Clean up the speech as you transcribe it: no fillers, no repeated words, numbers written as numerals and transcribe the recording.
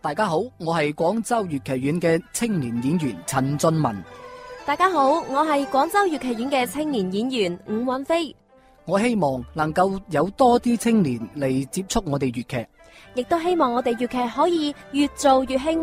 大家好，我係廣州粵劇院嘅青年演員陳俊文。 大家好，我係廣州粵劇院嘅青年演員伍允飛。 我希望能夠有多啲青年嚟接觸我哋粵劇， 亦都希望我哋粵劇可以越做越興。